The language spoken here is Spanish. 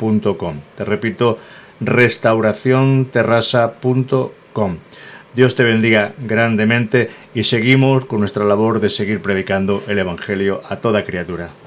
restauracionterrasa.com. Te repito, restauracionterrasa.com. Dios te bendiga grandemente y seguimos con nuestra labor de seguir predicando el Evangelio a toda criatura.